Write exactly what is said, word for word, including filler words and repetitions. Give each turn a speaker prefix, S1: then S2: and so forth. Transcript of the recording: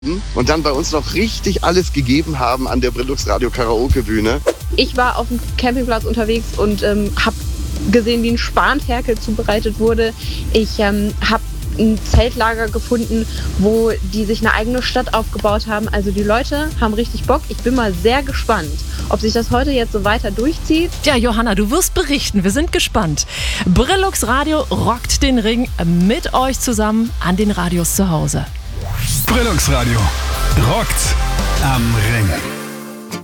S1: und dann bei uns noch richtig alles gegeben haben an der Brillux Radio Karaoke Bühne.
S2: Ich war auf dem Campingplatz unterwegs und ähm, habe gesehen, wie ein Spanferkel zubereitet wurde. Ich ähm, habe ein Zeltlager gefunden, wo die sich eine eigene Stadt aufgebaut haben. Also die Leute haben richtig Bock. Ich bin mal sehr gespannt, ob sich das heute jetzt so weiter durchzieht.
S3: Ja, Johanna, du wirst berichten. Wir sind gespannt. Brillux Radio rockt den Ring mit euch zusammen an den Radios zu Hause.
S4: Brillux Radio rockt am Ring.